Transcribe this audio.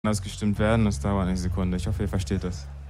anders gestimmt werden. Das dauert eine Sekunde. Ich hoffe, ihr versteht das.